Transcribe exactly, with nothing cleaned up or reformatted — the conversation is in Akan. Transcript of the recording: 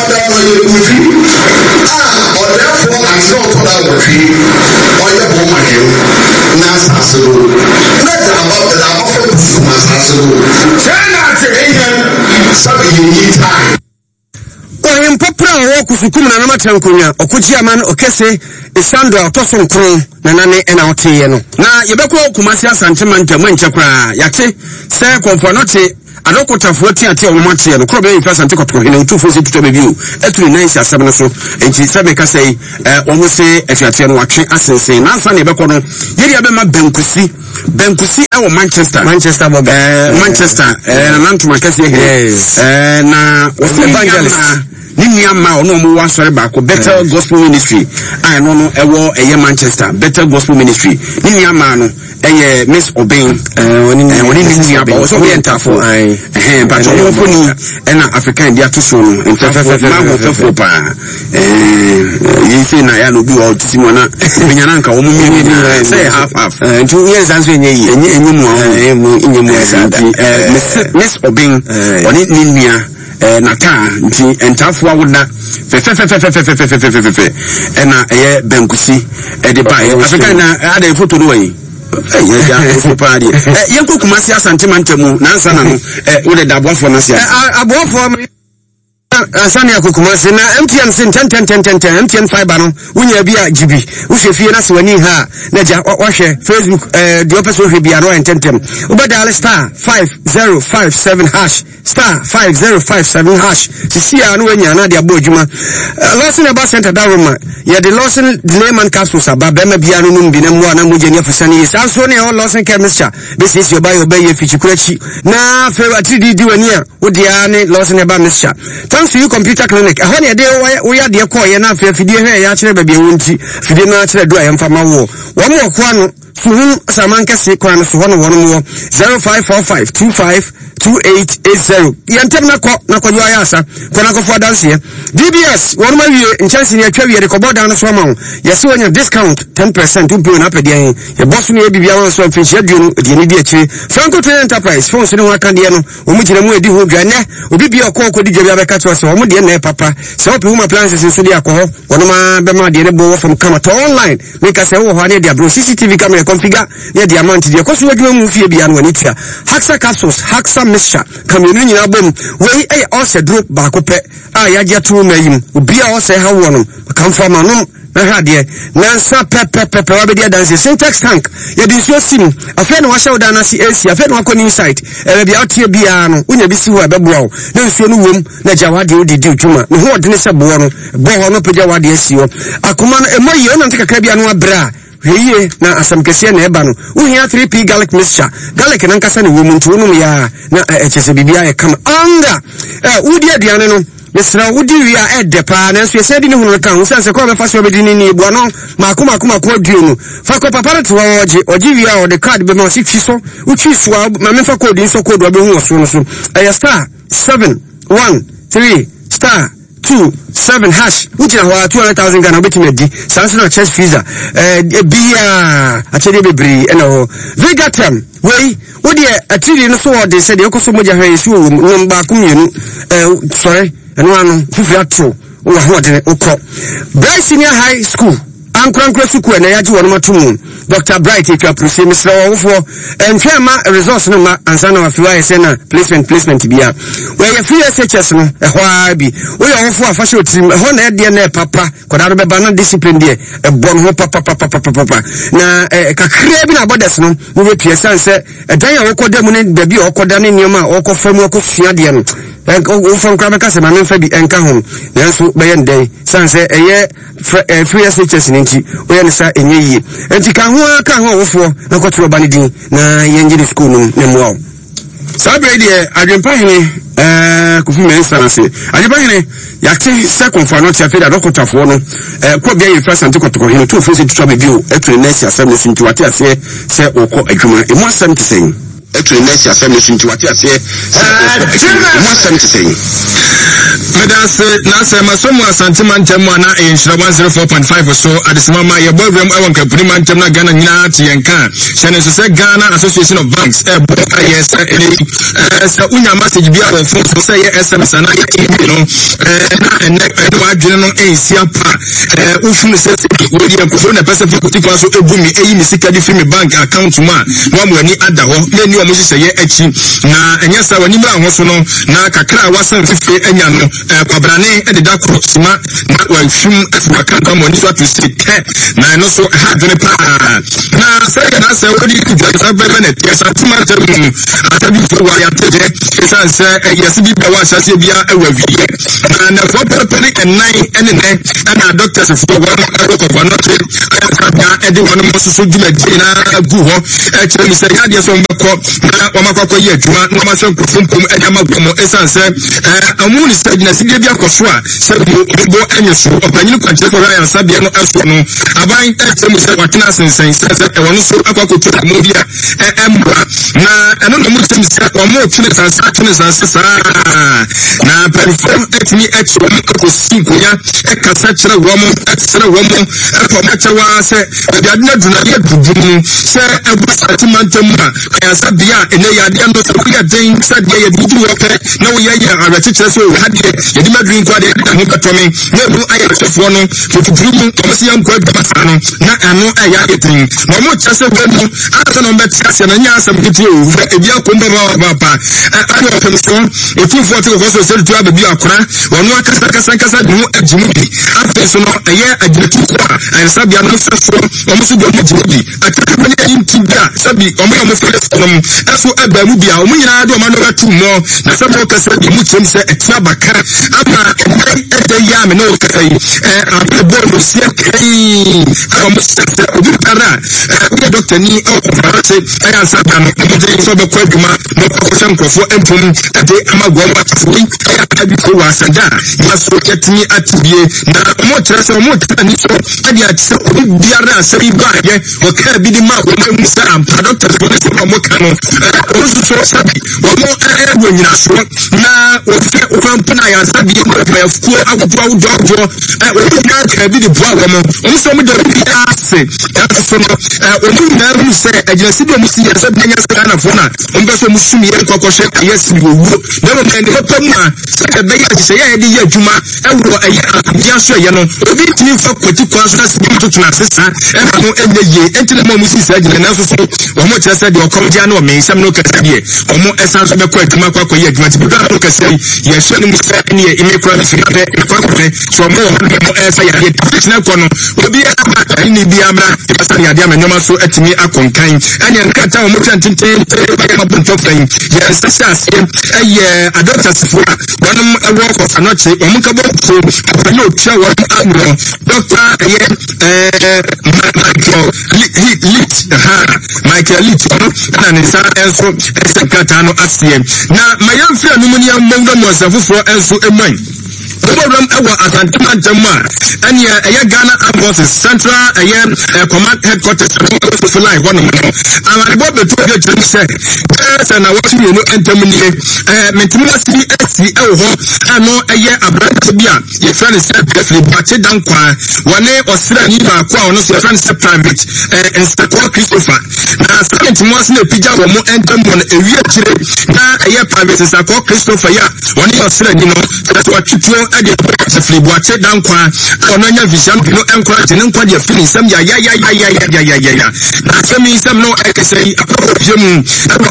father no ye kufi ah or therefore as no father wo fi or ye bo ma him na asasero na ja about the about for ma asasero chana te eyan sabi ye time Oyin popra wo kusukum na na matankonya okoji aman okese isando otoso nkron na nane ena oteye no na yebekọ Kumasi Asante Mantam nchekwa yate se konfo no te adokotafo ti ate omomatie no krobe yi Asante kotoko hene utufo se tuto bebi o eturi nansi asem no so enti sebe ka sei eh omo se efiate no watwe asensen na ansa na yebekọ no yeri abema benkusi benkusi e wo Manchester Manchester bo eh Manchester eh na ntuma kase he eh na evangelist Ninyama ono mo wa sori ba ko Better Gospel Ministry I no no ewo eye Manchester Better Gospel Ministry ninyama no eye Miss Obin eh woni ni woni ninyama o so be entafo eh eh but o mo foni e na African dia to so no entafo ma go fefo pa eh yi se na ya no bi o tisi mo na binya na nka o mo mi say half half eh ntu ye zanso enye yi enye enye mo eh mo enye mo eh Miss Obin woni ninya eh nata nti entafo awuda fe fe fe fe fe fe fe fe fe fe ena eye benkusi e de bai African na ada photo no yi eh ye ja so party eh yenko Kumasi Asante Mantam na nsa na no eh wo de dabofo na sia abofo Asani Kumasi na M T N sin ten ten ten ten ten M T N fiber no unya bia gibi wo hwefie na se wani ha na ja wo hwe Facebook eh de opeso hwe bia no ententem ubada star five zero five seven hash star five zero five seven hash sisia no wanya na de abodwuma Lawson Eba Center Daruma ya de Lawson Layman capsules ababa bia no num bi na mu ana mugye ne afusane yi sanso ne o Lawson chemistry be sisi oba yo be ye fichikurachi na fe atidi di wani a wo dia ne Lawson Eba mixture thanks to you computer clinic a hone de wo ya de call ye na fe fidie hwe ya kire ba bia wonti fidie na kire do ayemfa ma wo wo mo ko ano suhun samanka se kwan so hono wono mo zero five four five two five two eight eight zero yentem na ko na ko yo ayasa ko na ko fo dance ye D B S wono ma wie nchance ne atwa wie de ko boda no so ma wo yesi wonya discount ten percent ubi na pede ye ye boss no e bibia won so finchi aduonu de ne di akire Franco Trade Enterprise phone so ne wa kan de no o mu gire mu edi ho dwane obi bia ko ko di dwa bia be ka to so o mu de na papa se opi home appliances so de akọ wono ma be ma de ne bo from kama to online make us wo ho ne de abro C C T V camera configure ne de amount de ko so wadwa mu fie bia no ani tia Haxa capsules Haxa mixture kamenu nyina bom we eh all se drop ba ko pe ah ya je to mayim obi a all se ha wo no kan fa ma no na hade na nsa pepe pepe wa be dia dance syntax tank ye di so sim afa na wa show da na si AC afa na wa ko ni site e bia otie bia no unya bi si ho be boa na nsuo no wom na jawade odi di dwuma ne ho odene se bo no bo ho no pe jawade asi ho akoma no emoyi o na nte kakra bia no abra heye na asam kese na eba no uhia three P garlic mixture garlic na nkasa ne wom ntu no ya na echese bibia e kama anga eh udi aduane no mesra udi wia ede pa na so yese di ne hunu kan wo sense ko be fa so be di ni bo no mako mako mako aduonu fa ko papa to oje oje wia o de card be ma si twi so utwi so ma me fa ko di so ko do be hu so no so eh star seven one three star two seven hash uti na wa two hundred thousand Ghana beti medi sanso na chest freezer eh bia achede bebre ena ho Vegatam wey odi atiri no so odi se de ekoso moja hwe su no ba ku mienu eh sorry eno ano fufu atro wo ho de ukọ Bright Senior High School ankurankura suku na yaji wono matumu Doctor Bright ekwa prose misra wo fo enfema resource no ma ansana wa fiwa ese na placement placement bia we ya free S H S no e ho abi wo ya wo fo afashe otim ho na de na papa koda do be ba na discipline de e bon ho papa papa papa papa na kakra bi na borders no wo be pie sanse e dan ya wo koda mu ne da bi o koda ne nioma o ko famu o ko sua de no o fon kwa beka se ma me fa bi enka ho nanso be ye ndai sanse eye free S H S ni nti o ye ne sa enye yi enti ka ho ka ho wofo na kwotro ba ne din na ye ngiri school no ne mo sabre de adwempa hene eh kufu me sanse adwempa hene yakte second for not afeda dokotafo no eh ko bia ye first anti kotoko hene to fo se tutu be bio etre nurse asem ne sinti wate ase se okọ adwuma e mo asem te sen etu next year seven twenty what you say what seven to say Medas Nasa Masomo Santiman Temwana in one zero four point five or so at the Smama Yabogram Awan Kapriman Temna Ghana Nati and Khan Shannon Ghana Association of Banks yes so unya message be our phone so say S M S and you know and what general A Siapa Ufun says William Kufuna Pacific Ticaso Ebumi A Misika Fimi Bank account one one when he had the whole many of Moses Echi na and yes I when you know na Kakra wasn't fifty and Yano Pabrane and the dark sima na wa fim Africa come on this what to say na no so hard the pa na say na say what you could just have benefit yes atuma tell me atabi for wa ya tede say say yes bi ba wa say bia e wa vi na na for pere and nine and nine and doctors for one of not e de one mo so djuma na gu ho e kire mi say ya de so mbeko na wa makwa ye adwuma na ma so nkofumpum e ma gbomo e say say eh amu ni say na sidie bia koso a say bo enye so opanyin kwanche for ya sabia no aso no aban e kire mi say watena sensen say say e wono so akwakotu mo bia e embra na eno no mo kire mi say o mo tune san sa tune san sa na perform et mi et so ko sinko ya e kasa kire wo mo e kire wo mo e ko ma chewa say e bia na duna ye dudu say e bo satimantam a ya sabia ene ya de no so ya den say de ye dudu wo pe na wo ye ya awechiche so hade ye di madrin kwa de ho betomi na bu aye sefo no fotuduru mu ko se yam kwa gbasa no na ano aya etin na mo chese we no asa no betia se na nya asam kiti o e bia ko mba ba pa ayo pem so e tu fo te ko so se tu ababi akora wono akasa kasa kasa de ho ajimu bi afa so no eye ajitu ko an sabia no sefo o mo so do ajimu bi akaka ne yin tibia sabi o mo mo fele so no aso aba mu bia o mo nyina do ma no atu mo na sabo kasa bi mu chem se etia baka ama e ya me no kasa yi eh abo no se kai o mo se obi kara e doctor ni o ko farate e ya sabia no mo je so be kwa dwuma no ko sem krofo empum ade ama gwo ma tafui e ya tabi ko wa sanda ya so ketini atibie na mo tere se mo tani so ade atse obi biara se bi ba ye o ka bi di ma o mo sa am doctor ko se mo kanu o so so sabi o mo e wo nyina so na o fe o kan puna ya sabi mo pe fu agutua wo dojo e o na ka bi di bo awo mo o so mo do bi ase ya so no o mu na ru se ajinasi do mu si ya sabi nya sa na fo na o mbe so mu sumi ye kokko hwe yes bi wo wo na mo men de ko mu a se ka be ya se ya de ya adwuma e wo e ya so ye no obi tini fa kwati kwa so na se bi to tuna sesa e ma no enye ye entile mo mu si sa ajina na so so o mo kire se de o kom dia na o me nsam no ka se die o mo esan so be kwa adwuma kwa kwa ye adwuma ti bi do ka se ye hwe no mu se ni ye ime kwa se na be kwa kwa so mo mo esa ya ye na ko no obi e ni bi amra e sa ya dia me nyoma so atimi akonkan anya nka ta o mo tantenten e ma bunto fan ye sasa se eh adopters for one work of anoche o mo ka bo so no tia wa amro doctor eh Michael lit ha Michael lit na ne sa enso sekata no asiem na mayamfi anumuni ammonga mo asafufo enso eman program awa asantamantamma anya aya Ghana Armed Forces Central aya command headquarters for life one no amari bo beto de chiri se esa na wati you no entamni eh mentimwa si esi e ho ano aya abrante bia ye friend se defle bache dankwa wane osira ni ba kwa ono se friend se private eh Inspector Christopher na mentimwa si na pija wo mo entammo na ewie chire na aya private Inspector Christopher ya wane osira ni no so watwetwo ade defle bache dankwa ono nya vision no encourage ne nkwa de fini sam ya ya ya ya ya ya ya ya na sami sam no ekesei akofiem